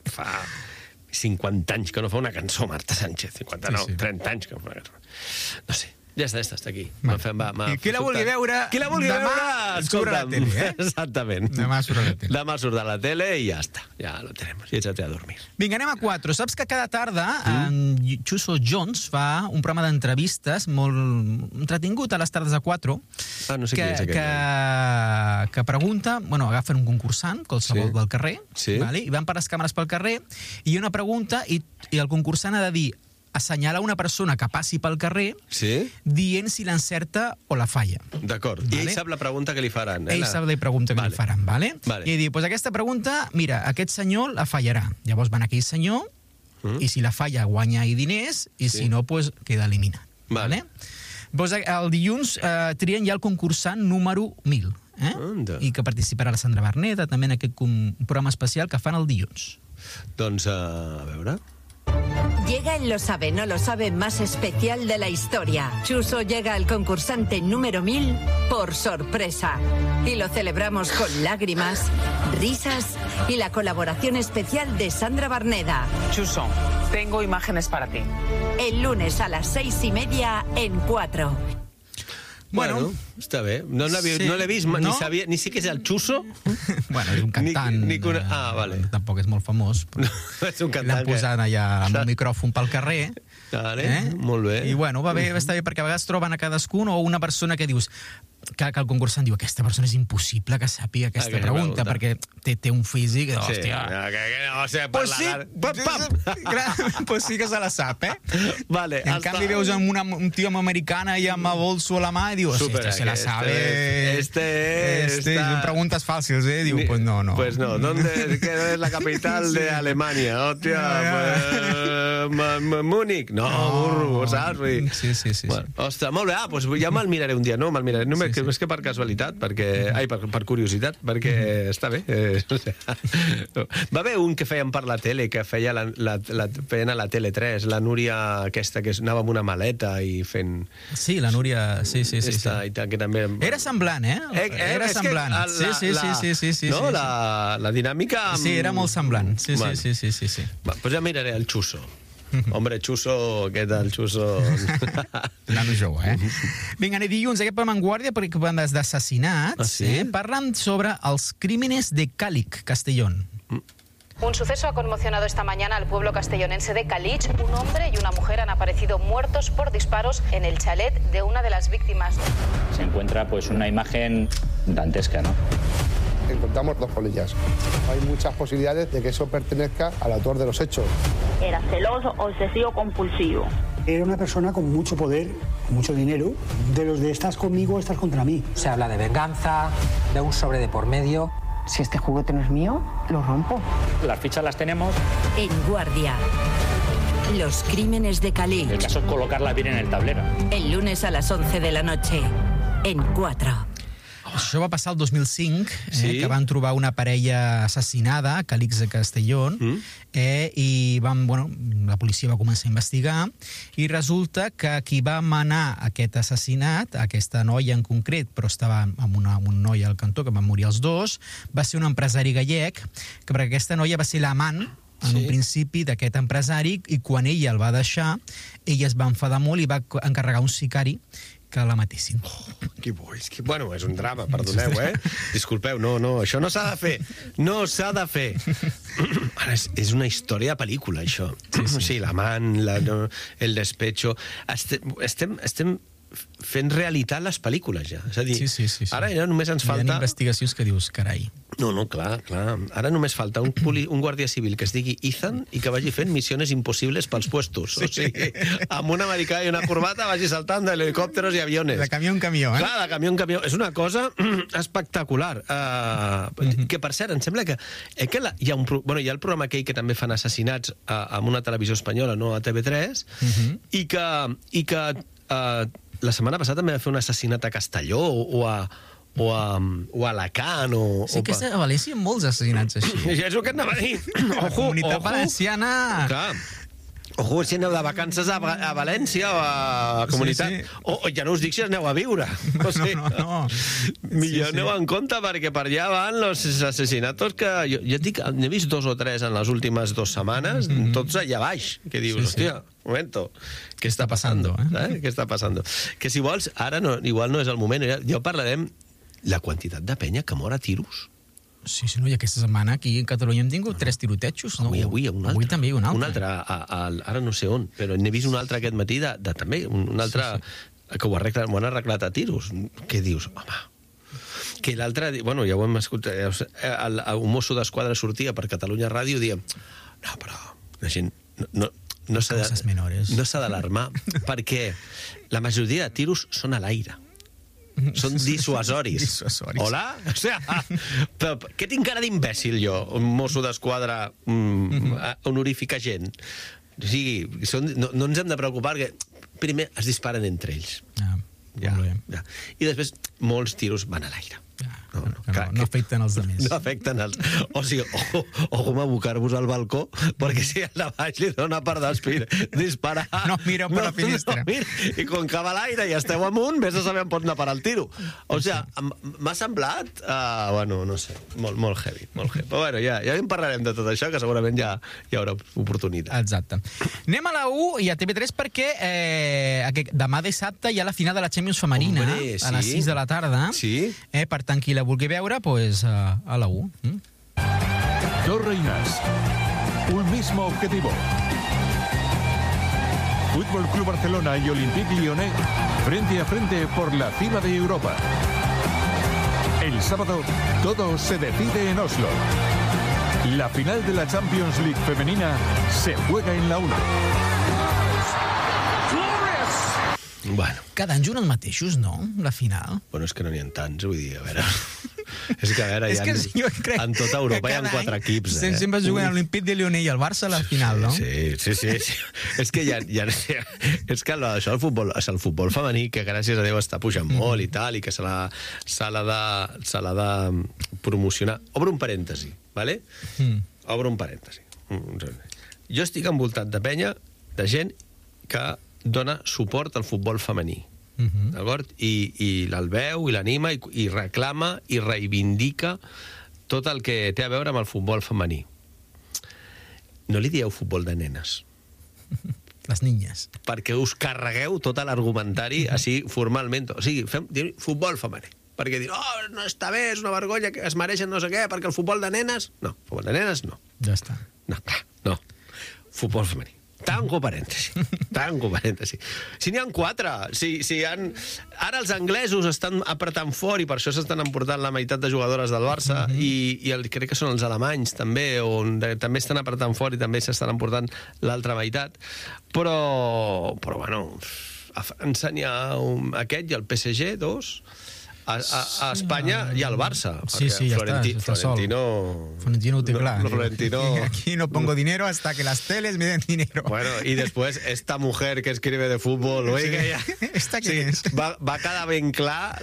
fa 50 anys que no fa una cançó, Marta Sánchez. 50, no, 30 anys que no fa una cançó. No sé. Ja està aquí. I qui la vulgui veure, demà surt a la tele, eh? Exactament. Demà surt a la tele. Demà surt a la tele i ja està. Ja lo tenemos. I échate a dormir. Vinga, anem a 4. Saps que cada tarda Chuso Jones fa un programa d'entrevistes molt entretingut a les tardes a 4 no sé qui és aquest. Que pregunta, agafen un concursant, qualsevol del carrer, i van per les càmeres pel carrer i hi ha una pregunta i el concursant ha de dir assenyalar una persona que passi pel carrer dient si l'encerta o la falla. D'acord. I ell sap la pregunta que li faran. Ell sap la pregunta que li faran, vale? I diu, doncs aquesta pregunta, mira, aquest senyor la fallarà. Llavors van aquell senyor i si la falla guanya diners i si no, doncs queda eliminat. Vale? Doncs el dilluns trien ja el concursant número 1000, i que participarà la Sandra Berneda també en aquest programa especial que fan el dilluns. Doncs, a veure... Llega el Lo Sabe, No Lo Sabe más especial de la historia. Chuso llega al concursante número 1000 por sorpresa. Y lo celebramos con lágrimas, risas y la colaboración especial de Sandra Berneda. Chuso, tengo imágenes para ti. El lunes a las 6:30 en 4. Bueno, està bé. No l'he vist, ni sé què és el Chuso. Bueno, és un cantant. Vale. Tampoc és molt famós. És un cantant. L'han posat allà amb el micròfon pel carrer. Molt bé. I bueno, va bé, està bé, perquè a vegades troben a cadascun o una persona que dius que el concursant diu, aquesta persona és impossible que sàpiga aquesta pregunta, perquè té un físic, hòstia... Pues sí que se la sap, eh? Vale. En canvi veus un tio amb americana i amb el bolso a la mà i diu, este se la sabe... Son preguntes fàcils, eh? Diu, pues no. Pues no, ¿dónde es la capital de Alemania? Hòstia, Múnich? No, burro, saps? Sí. Ostres, molt bé, doncs ja me'l miraré un dia, no? Me'l miraré, és que per casualitat, per curiositat, perquè està bé. Va haver un que feien per la tele, que feien a la Tele 3, la Núria aquesta, que anava amb una maleta i fent... Sí, la Núria, sí. Que també... Era semblant, eh? Era semblant. Sí. No, la dinàmica... Sí, era molt semblant. Sí. Doncs ja miraré el Chuso. Hombre, Chuso, què tal, Chuso? Nano jove, eh? Vinga, dilluns, aquest programa en Guàrdia, perquè bandes d'assassinats, parlen sobre els crímenes de Càlig, Castellón. Un suceso ha conmocionado esta mañana al pueblo castellonense de Calich. Un hombre y una mujer han aparecido muertos por disparos en el chalet de una de las víctimas. Se encuentra pues una imagen dantesca, ¿no? Encontramos 2 polillas. Hay muchas posibilidades de que eso pertenezca al autor de los hechos. Era celoso, obsesivo, compulsivo. Era una persona con mucho poder, con mucho dinero, de los de estás conmigo, estás contra mí. Se habla de venganza, de un sobre de por medio. Si este juguete no es mío, lo rompo. Las fichas las tenemos. En Guàrdia. Los crímenes de Calich. El caso es colocarla bien en el tablero. El lunes a las 11 de la noche. En 4. Això va passar el 2005, que van trobar una parella assassinada a Calix de Castellón, i la policia va començar a investigar, i resulta que qui va manar aquest assassinat, aquesta noia en concret, però estava amb un noi al cantó, que van morir els dos, va ser un empresari gallec, que perquè aquesta noia va ser l'amant en un principi d'aquest empresari, i quan ella el va deixar, ella es va enfadar molt i va encarregar un sicari que la matessin. Que bo, bueno, és un drama, perdoneu, Disculpeu, no, això no s'ha de fer. No s'ha de fer. Ara, és una història de pel·lícula, això. Sí, l'amant, el despecho... Estem fent realitat les pel·lícules, ja. És a dir, ara ja només ens falta... Hi ha investigacions que dius, carai. No, clar. Ara només falta un guàrdia civil que es digui Ethan i que vagi fent missiones impossibles pels puestos. O sigui, amb un americà i una corbata vagi saltant d'helicòpteros i aviones. De camió en camió, Clar, de camió en camió. És una cosa espectacular. Que, per cert, em sembla que hi ha el programa aquell que també fan assassinats amb una televisió espanyola, no a TV3, i que la setmana passada també va fer un assassinat a Castelló o a Alacant Sí que a València hi ha molts assassinats així. És el que anava a dir. La Comunitat Valenciana... Clar. Ojo, si aneu de vacances a València o a Comunitat. Sí. O ja no us dic si aneu a viure. O sigui, no. Millor aneu en compte, perquè per allà van els assassinatos que... Jo et dic, n'he vist 2 o 3 en les últimes 2 setmanes, tots allà baix, que dius, hòstia, un momento, què està passant? Què està passant? Que si vols, ara igual no és el moment, ja parlarem la quantitat de penya que mor a tiros. Sí, no, i aquesta setmana aquí a Catalunya hem tingut 3 tirotejos, no? Avui un altre. Avui també un altre. Un altre, ara no sé on, però n'he vist un altre aquest matí també, un altre que ho han arreglat a tiros. Què dius? Home, que l'altre... Bueno, ja ho hem escoltat, un mosso d'esquadra sortia per Catalunya Ràdio i dia, no, però la gent no s'ha d'alarmar, perquè la majoria de tiros són a l'aire. Són dissuasoris. Hola? O sea, què tinc cara d'imbècil jo, un mosso d'esquadra honorífic agent? O sigui, no ens hem de preocupar, perquè primer es disparen entre ells. Ja. I després molts tiros van a l'aire. No afecten els altres. No afecten els... O sigui, ojo amb abocar-vos al balcó, perquè si al de baix li dona per disparar... No mireu per la finestra. I com que va a l'aire i esteu amunt, vés a saber on pot anar per al tiro. O sigui, m'ha semblat... Bueno, no sé, molt heavy. Però bueno, ja en parlarem de tot això, que segurament ja hi haurà oportunitat. Exacte. Anem a la U i a TV3 perquè demà dissabte hi ha la final de la Champions femenina a les 6 de la tarda. Per tant, qui la vulgui veure, pues a la U. Dos reinas, un mismo objetivo. Fútbol Club Barcelona y Olympique Lyonnais frente a frente por la cima de Europa. El sábado todo se decide en Oslo. La final de la Champions League femenina se juega en la 1. Bueno. Cada any juguen els mateixos, no? La final. Bueno, és que no n'hi ha tants, vull dir, a veure... És que, a veure, en tota Europa hi ha 4 equips. Sempre juguen a l'Olympique de Lyonnais i al Barça a la final, no? Sí. És que és que això el futbol femení, que gràcies a Déu està pujant molt i tal, i que se l'ha de promocionar. Obro un parèntesi, ¿vale? Obro un parèntesi. Jo estic envoltat de penya, de gent que dona suport al futbol femení, d'acord? I el veu, i l'anima, i reclama, i reivindica tot el que té a veure amb el futbol femení. No li dieu futbol de nenes. Les niñas. Perquè us carregueu tot l'argumentari així formalment. O sigui, fem futbol femení. Perquè dir, no està bé, és una vergonya, que es mereixen no sé què, perquè el futbol de nenes... No, futbol de nenes no. Ja està. No. Futbol femení. Tanco parèntesi. Si n'hi ha 4, ara els anglesos estan apretant fort i per això s'estan emportant la meitat de jugadores del Barça i crec que són els alemanys també, on també estan apretant fort i també s'estan emportant l'altra meitat, però bueno, a França n'hi ha aquest i el PSG, 2. A Espanya hi ha el Barça. Sí, ja està sol. Florentino ho té clar. Aquí no pongo dinero hasta que las teles me den dinero. Bueno, y después esta mujer que escribe de fútbol, ¿esta quién es? Va quedar ben clar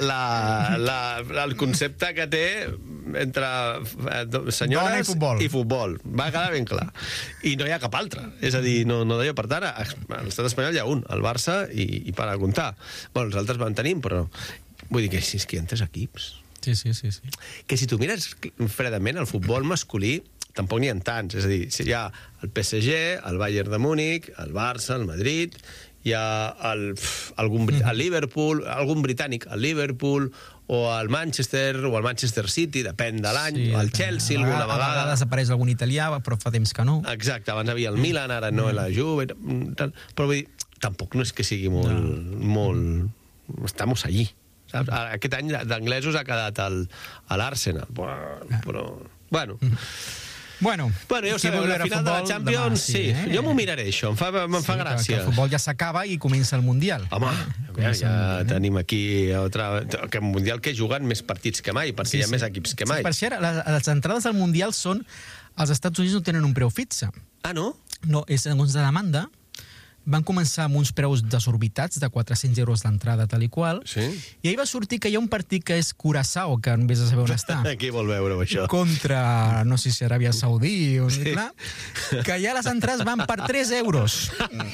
el concepte que té entre senyores i futbol. Va quedar ben clar. I no hi ha cap altre. És a dir, no deia, per tant, a l'estat espanyol hi ha un, el Barça, i per a comptar. Bueno, els altres van tenint, però... Vull dir que és que hi ha 3 equips. Sí. Que si tu mires fredament el futbol masculí, tampoc n'hi ha tants. És a dir, hi ha el PSG, el Bayern de Múnich, el Barça, el Madrid, hi ha el Liverpool, algun britànic, el Liverpool, o el Manchester, o el Manchester City, depèn de l'any, o el Chelsea, alguna vegada. A vegades apareix algun italià, però fa temps que no. Exacte, abans havia el Milan, ara no la Juve, però vull dir, tampoc no és que sigui molt... Estamos allí. Aquest any d'anglesos ha quedat a l'Arsenal, però... Bueno, ja ho sabeu, la final de la Champions, sí, jo m'ho miraré, això, em fa gràcia. El futbol ja s'acaba i comença el Mundial. Home, ja tenim aquí que el Mundial que juguen més partits que mai, perquè hi ha més equips que mai. Per cert, les entrades al Mundial són... Els Estats Units no tenen un preu fixe. Ah, no? No, és segons la demanda, van començar amb uns preus desorbitats de 400 euros d'entrada tal i qual, i ahir va sortir que hi ha un partit que és Curaçao, que no vés a saber on està. Qui vol veure això? Contra, no sé si Aràbia Saudí o clar, que ja les entrades van per 3 euros.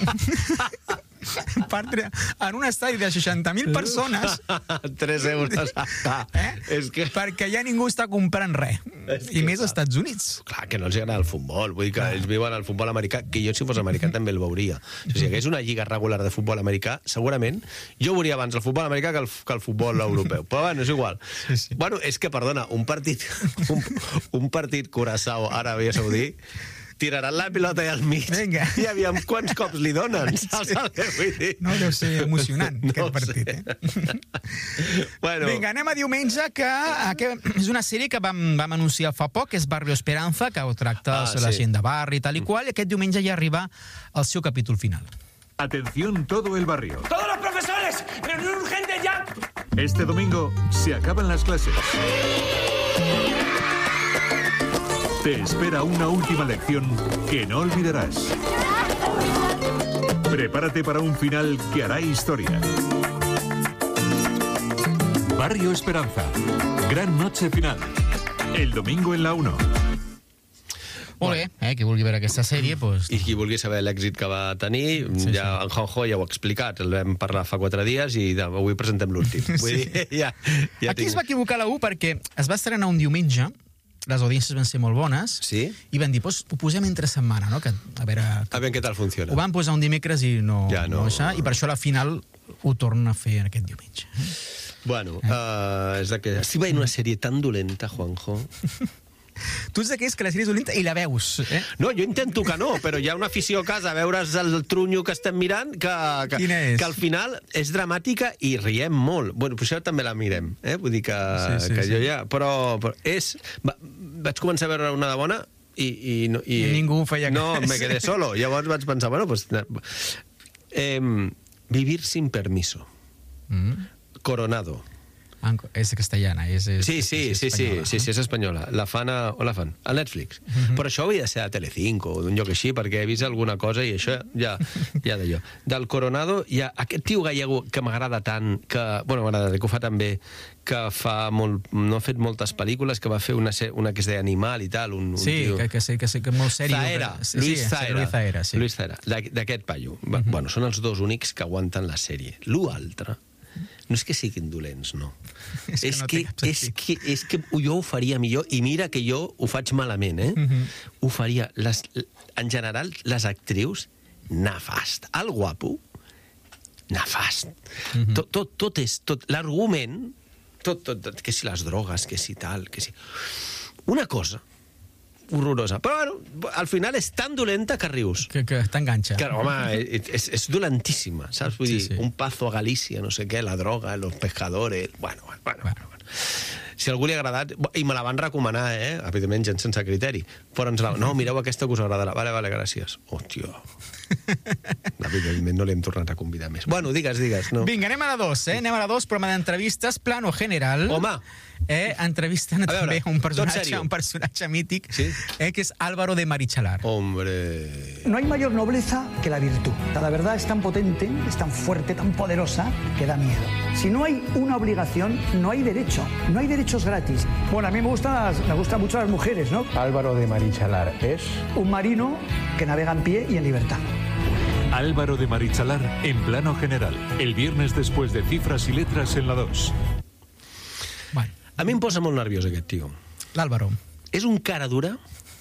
En un estadi de 60.000 persones 3 euros perquè ja ningú està comprant res, i més als Estats Units. Clar, que no els agrada el futbol, vull dir que ells viuen el futbol americà, que jo si fos americà també el veuria. Si hi hagués una lliga regular de futbol americà, segurament jo veuria abans el futbol americà que el futbol europeu, però bueno, és igual. Bueno, és que, perdona, un partit Curaçao, Aràbia Saudí, tiraran la pilota al mig i aviam quants cops li donen, saps el que vull dir? No deu ser emocionant, aquest partit, Vinga, anem a diumenge, que és una sèrie que vam anunciar fa poc, que és Barrio Esperanza, que ho tracta la gent de barri i tal i qual, i aquest diumenge ja arriba al seu capítol final. Atención todo el barrio. ¡Todos los profesores! ¡Reunión urgente ya! Este domingo se acaban las clases. Te espera una última lección que no olvidarás. Prepárate para un final que hará historia. Barrio Esperanza. Gran noche final. El domingo en la 1. Molt bé, qui vulgui veure aquesta sèrie... I qui vulgui saber l'èxit que va tenir, en Juanjo ja ho ha explicat, el vam parlar fa 4 dies i avui presentem l'últim. Aquí es va equivocar la U perquè es va estrenar un diumenge, les audiències van ser molt bones, i van dir, ho posem entre setmana, no? A veure què tal funciona. Ho van posar un dimecres i no això, i per això a la final ho tornen a fer aquest diumenge. Bueno, és que estic veient una sèrie tan dolenta, Juanjo. Tu ets d'aquells que la sèrie és dolenta i la veus, No, jo intento que no, però hi ha una afició a casa a veure's el trunyo que estem mirant que al final és dramàtica i riem molt. Bueno, però això també la mirem, vull dir que jo ja... Però vaig començar a veure una de bona i ningú feia no, me quedé solo. Llavors vaig pensar, bueno, pues... Vivir sin permiso. Coronado. És castellana, és sí, és espanyola. La fan a Netflix. Però això hauria de ser a Telecinco o d'un lloc així, perquè he vist alguna cosa i això ja d'allò. Del Coronado hi ha aquest tio gallego que m'agrada tant, bueno, m'agrada que ho fa també, que no ha fet moltes pel·lícules, que va fer una que es deia Animal i tal. Que sé, que molt sèrio. Luis Zahera. D'aquest paio. Bueno, són els dos únics que aguanten la sèrie. L'altre no és que siguin dolents, no. És que jo ho faria millor, i mira que jo ho faig malament, ho faria, en general, les actrius, nefast. El guapo, nefast. Tot és, l'argument, que si les drogues, que si tal, que si... Una cosa horrorosa. Però, bueno, al final és tan dolenta que rius. Que t'enganxa. Que, home, és dolentíssima, saps? Vull dir, un paso a Galícia, no sé què, la droga, los pescadores... Bueno. Si a algú li ha agradat... I me la van recomanar, evidentment, gent sense criteri. Però ens va... No, mireu aquesta que us agradarà. Vale, gràcies. Hòstia. Evidentment no l'hem tornat a convidar més. Bueno, digues. No. Vinga, anem a la 2, Anem a la 2, programa d'entrevistes, Plano General. Home! Entrevisten també un personatge mític, que es Álvaro de Marichalar. Hombre... No hay mayor nobleza que la virtud. La verdad es tan potente, es tan fuerte, tan poderosa, que da miedo. Si no hay una obligación, no hay derecho. No hay derechos gratis. Bueno, a mí me gustan mucho las mujeres, ¿no? Álvaro de Marichalar es... un marino que navega en pie y en libertad. Álvaro de Marichalar en Plano General. El viernes después de Cifras y Letras en la 2. A mi em posa molt nerviós aquest tio. L'Álvaro. És un cara dura.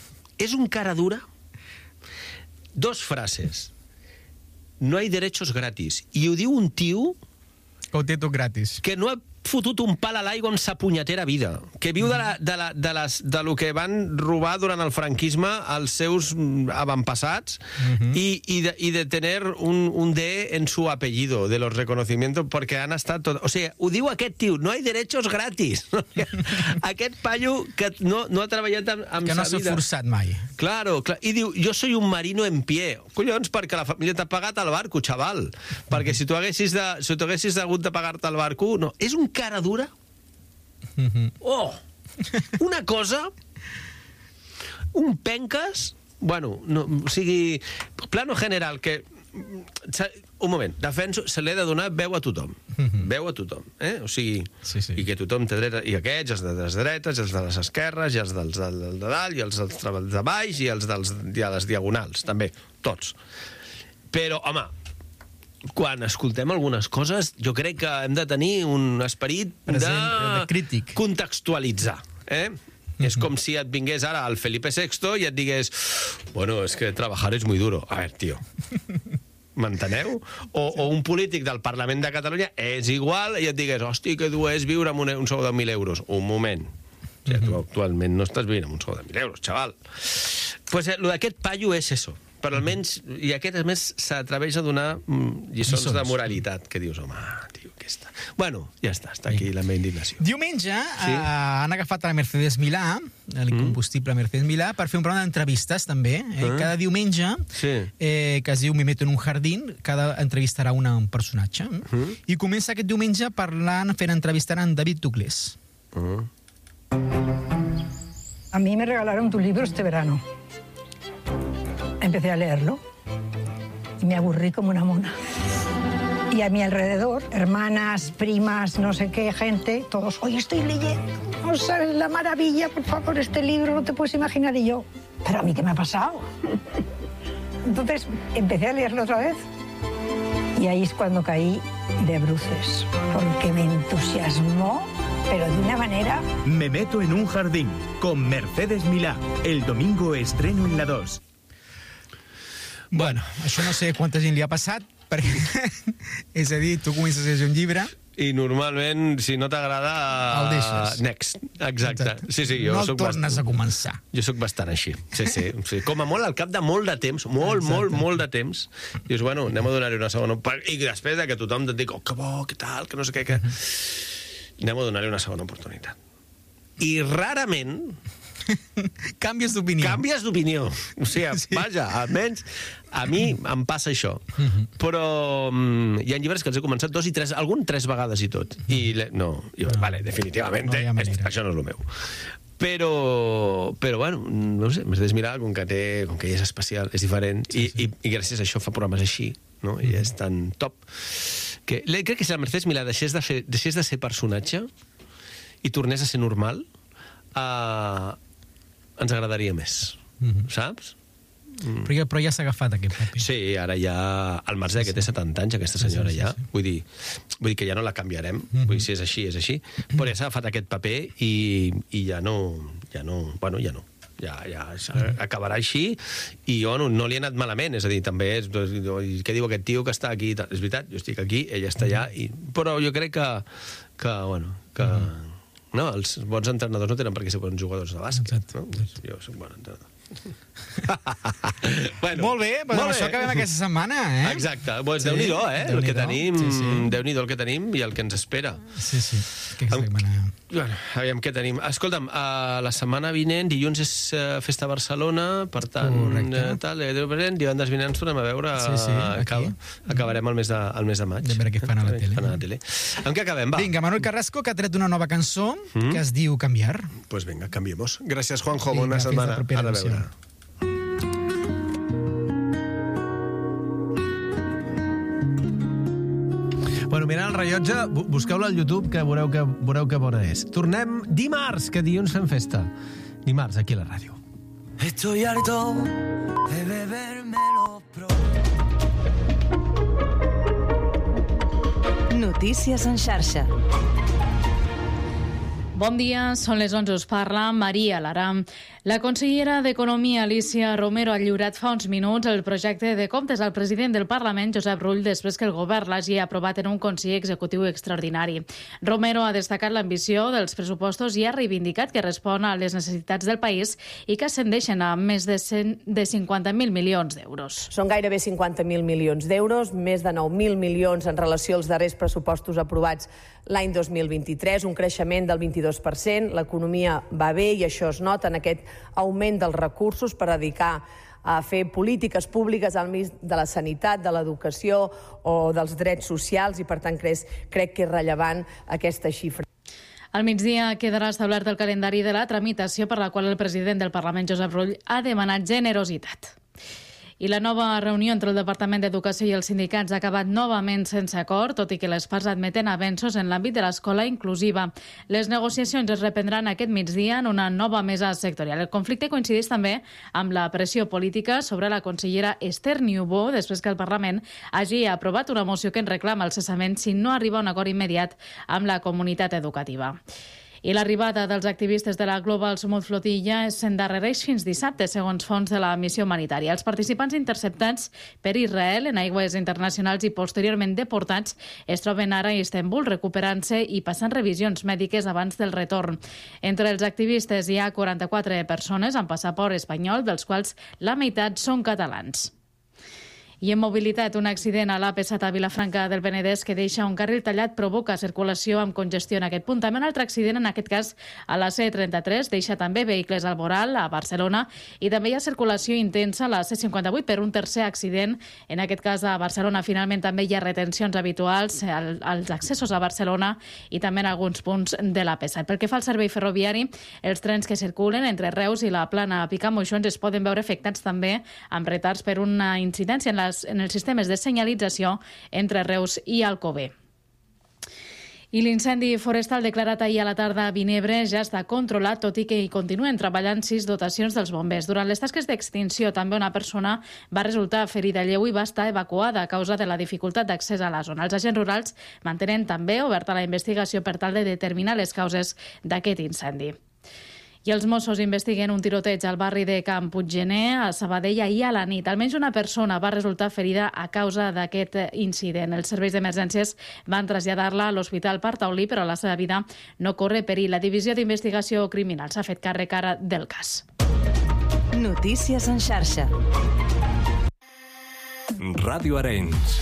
Dos frases. No hay derechos gratis. I ho diu un tio... Que ho té tot gratis. Que no ha fotut un pal a l'aigua en sa punyetera vida, que viu de lo que van robar durant el franquisme als seus avantpassats i de tener un D en su apellido, de los reconocimientos, porque han estat tot... O sigui, ho diu aquest tio, no hay derechos gratis. Aquest paio que no ha treballat amb sa vida. Que no s'ha forçat mai. Claro, i diu, yo soy un marino en pie. Collons, perquè la família t'ha pagat el barco, xaval. Perquè si tu haguessis hagut de pagar-te el barco... No, és un cara dura. Una cosa, un penques, bueno, no, o sigui, Plano General, que un moment, defenso, se li ha de donar veu a tothom. Veu a tothom, O sigui, i que tothom té dret, i aquests, els de les dretes, els de les esquerres, i els dels de dalt, i els dels de baix, i els de les diagonals, també, tots. Però, home, quan escoltem algunes coses, jo crec que hem de tenir un esperit de crític, contextualitzar, És com si et vingués ara el Felipe VI i et digués, bueno, és que trabajar és muy duro. A ver, tío, m'enteneu? O un polític del Parlament de Catalunya és igual i et digués, hosti, que dur és viure amb un sou de 1.000 euros. Un moment. O sigui, tu actualment no estàs vivint amb un sou de 1.000 euros, xaval. Pues lo d'aquest paio és eso. Però almenys, i aquest a més s'atreveix a donar lliçons de moralitat, que dius, home, tio, què està... Bueno, ja està aquí la meva indignació. Diumenge han agafat a la Mercedes Milà, l'incombustible Mercedes Milà, per fer un programa d'entrevistes, també. Cada diumenge, que es diu Me meto en un jardín, cada entrevistarà un personatge. I comença aquest diumenge fent entrevistar a David Duclés. A mí me regalaron tu libro este verano. Empecé a leerlo y me aburrí como una mona. Y a mi alrededor, hermanas, primas, no sé qué, gente, todos, hoy estoy leyendo, no sabes la maravilla, por favor, este libro, no te puedes imaginar. Y yo, ¿pero a mí qué me ha pasado? Entonces empecé a leerlo otra vez y ahí es cuando caí de bruces, porque me entusiasmó, pero de una manera... Me meto en un jardín, con Mercedes Milà. El domingo estreno en la 2. Bueno, això no sé quanta gent li ha passat, perquè, és a dir, tu comences a llegir un llibre... I normalment, si no t'agrada... El deixes. Next, exacte. Sí, jo no el tornes a començar. Jo sóc bastant així. Sí. Com a molt, al cap de molt de temps, molt de temps, dius, bueno, anem a donar-hi una segona... I després que tothom et digui, oh, que bo, que tal, que no sé què, que... Anem a donar-hi una segona oportunitat. I rarament... Canvies d'opinió. O sigui, vaja, almenys a mi em passa això. Però hi ha llibres que els he començat 2 i 3, algun 3 vegades i tot. Vale, definitivament, això no és el meu. Però bueno, no sé, Mercedes Milà, com que ella és especial, és diferent, i gràcies a això fa programes així, no? I és tan top. Crec que si la Mercedes Milà deixés de ser personatge i tornés a ser normal, ens agradaria més, saps? Però ja s'ha agafat aquest paper. Sí, ara ja... El Mercè, que té 70 anys, aquesta senyora ja, vull dir que ja no la canviarem, vull dir, si és així, és així, però ja s'ha agafat aquest paper i ja no, bueno, ja no. Ja acabarà així i no li ha anat malament, és a dir, també què diu aquest tio que està aquí? És veritat, jo estic aquí, ella està allà, però jo crec que no, els bons entrenadors no tenen per què ser bons jugadors de bàsquet. Jo soc bon entrenador. Molt bé, doncs amb això acabem aquesta setmana, Exacte, doncs Déu-n'hi-do, el que tenim, Déu-n'hi-do el que tenim i el que ens espera. Sí, aquesta setmana. Bueno, aviam què tenim. Escolta'm, la setmana vinent, dilluns és Festa a Barcelona, per tant, divendres vinent ens tornem a veure, acabarem el mes de maig. De veure què fan a la tele. Amb què acabem, va? Vinga, Manuel Carrasco, que ha tret una nova cançó que es diu Canviar. Pues vinga, canviemos. Gràcies, Juanjo, bona setmana. A reveure. Bueno, mirant el rellotge, busqueu-lo al YouTube, que veureu que bona és. Tornem dimarts, que dilluns fem festa. Dimarts, aquí a la ràdio. Estoy harto de bebérmelo Notícies en xarxa. Bon dia, són les 11, us parla Maria Lara. La consellera d'Economia, Alicia Romero, ha lliurat fa uns minuts el projecte de comptes al president del Parlament, Josep Rull, després que el govern l'hagi aprovat en un Consell Executiu Extraordinari. Romero ha destacat l'ambició dels pressupostos i ha reivindicat que respon a les necessitats del país i que ascendeixen a més de 50.000 milions d'euros. Són gairebé 50.000 milions d'euros, més de 9.000 milions en relació als darrers pressupostos aprovats l'any 2023, un creixement del 22%, l'economia va bé i això es nota en aquest augment dels recursos per dedicar a fer polítiques públiques al mig de la sanitat, de l'educació o dels drets socials i, per tant, crec que és rellevant aquesta xifra. Al migdia quedarà establert el calendari de la tramitació per la qual el president del Parlament, Josep Rull, ha demanat generositat. I la nova reunió entre el Departament d'Educació i els sindicats ha acabat novament sense acord, tot i que les parts admeten avenços en l'àmbit de l'escola inclusiva. Les negociacions es reprendran aquest migdia en una nova mesa sectorial. El conflicte coincideix també amb la pressió política sobre la consellera Esther Niubó, després que el Parlament hagi aprovat una moció que en reclama el cessament si no arriba a un acord immediat amb la comunitat educativa. I l'arribada dels activistes de la Global Smooth Flotilla s'endarrereix fins dissabte, segons fons de la missió humanitària. Els participants interceptats per Israel en aigües internacionals i posteriorment deportats es troben ara a Istanbul, recuperant-se i passant revisions mèdiques abans del retorn. Entre els activistes hi ha 44 persones amb passaport espanyol, dels quals la meitat són catalans. I en mobilitat, un accident a l'AP7 a Vilafranca del Penedès que deixa un carril tallat provoca circulació amb congestió en aquest punt. També un altre accident, en aquest cas a la C33, deixa també vehicles al voral a Barcelona i també hi ha circulació intensa a la C58 per un tercer accident. En aquest cas a Barcelona finalment també hi ha retencions habituals als accessos a Barcelona i també en alguns punts de l'AP7. Pel que fa al servei ferroviari, els trens que circulen entre Reus i la Plana Picamoixons es poden veure afectats també amb retards per una incidència en els sistemes de senyalització entre Reus i Alcover. I l'incendi forestal declarat ahir a la tarda a Vinebre ja està controlat, tot i que hi continuen treballant 6 dotacions dels bombers. Durant les tasques d'extinció, també una persona va resultar ferida lleu i va estar evacuada a causa de la dificultat d'accés a la zona. Els agents rurals mantenen també oberta la investigació per tal de determinar les causes d'aquest incendi. I els Mossos investiguen un tiroteig al barri de Can Puiggener, a Sabadell, ahir a la nit. Almenys una persona va resultar ferida a causa d'aquest incident. Els serveis d'emergències van traslladar-la a l'Hospital Partaulí, però la seva vida no corre perill. La Divisió d'Investigació Criminal s'ha fet càrrec ara del cas. Notícies en xarxa. Ràdio Arenys.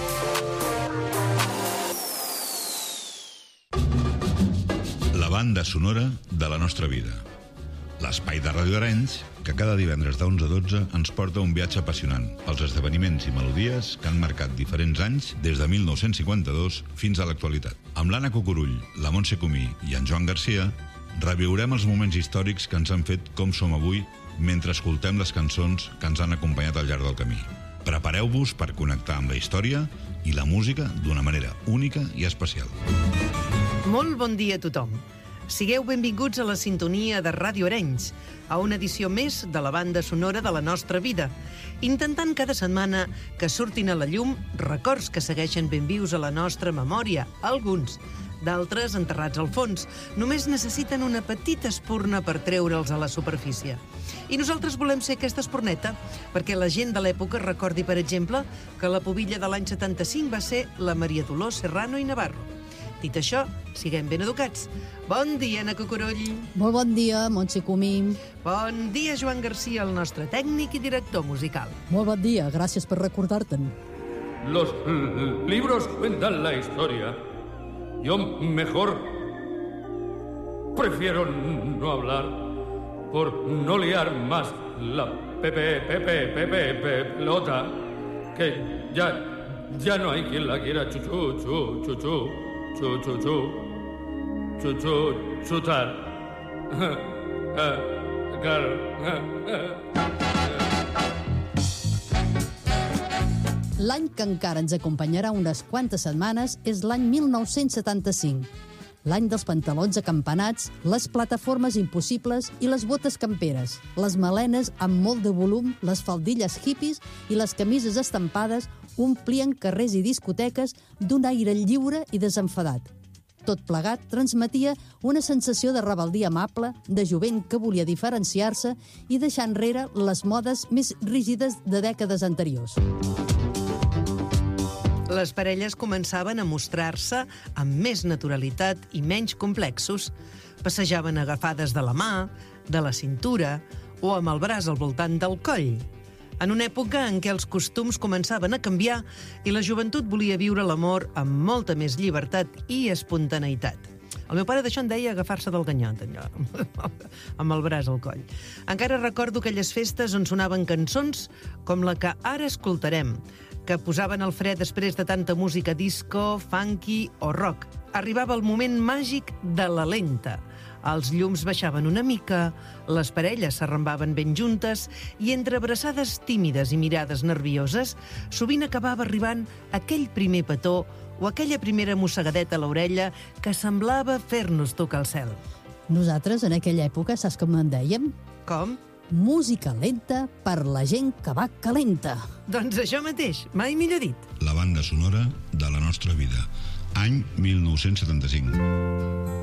La banda sonora de la nostra vida. L'espai de Ràdio Arenys, que cada divendres de 11 a 12 ens porta un viatge apassionant pels esdeveniments i melodies que han marcat diferents anys des de 1952 fins a l'actualitat. Amb l'Anna Cucurull, la Montse Comí i en Joan Garcia, reviurem els moments històrics que ens han fet com som avui mentre escoltem les cançons que ens han acompanyat al llarg del camí. Prepareu-vos per connectar amb la història i la música d'una manera única i especial. Molt bon dia a tothom. Sigueu benvinguts a la sintonia de Ràdio Arenys, a una edició més de la banda sonora de la nostra vida, intentant cada setmana que surtin a la llum records que segueixen ben vius a la nostra memòria, alguns, d'altres enterrats al fons. Només necessiten una petita espurna per treure'ls a la superfície. I nosaltres volem ser aquesta espurneta, perquè la gent de l'època recordi, per exemple, que la pubilla de l'any 75 va ser la Maria Dolors Serrano i Navarro. Dit això, siguem ben educats. Bon dia, Anna Cucurull. Molt bon dia, Montse Comí. Bon dia, Joan Garcia, el nostre tècnic i director musical. Molt bon dia, gràcies per recordar-te'n. Los libros cuentan la historia. Yo mejor prefiero no hablar por no liar más la pelota, que ya no hay quien la quiera chutar. Claro. L'any que encara ens acompanyarà unes quantes setmanes és l'any 1975. L'any dels pantalons acampanats, les plataformes impossibles i les botes camperes, les melenes amb molt de volum, les faldilles hippies i les camises estampades omplien carrers i discoteques d'un aire lliure i desenfadat. Tot plegat transmetia una sensació de rebeldia amable, de jovent que volia diferenciar-se i deixar enrere les modes més rígides de dècades anteriors. Les parelles començaven a mostrar-se amb més naturalitat i menys complexos. Passejaven agafades de la mà, de la cintura o amb el braç al voltant del coll. En una època en què els costums començaven a canviar i la joventut volia viure l'amor amb molta més llibertat i espontaneïtat. El meu pare d'això en deia agafar-se del ganyot, allò, amb el braç al coll. Encara recordo aquelles festes on sonaven cançons com la que ara escoltarem, que posaven el fre després de tanta música disco, funky o rock. Arribava el moment màgic de la lenta, Els llums baixaven una mica, les parelles s'arrambaven ben juntes i entre abraçades tímides i mirades nervioses sovint acabava arribant aquell primer petó o aquella primera mossegadeta a l'orella que semblava fer-nos tocar el cel. Nosaltres, en aquella època, saps com en dèiem? Com? Música lenta per la gent que va calenta. Doncs això mateix, mai millor dit. La banda sonora de la nostra vida. Any 1975.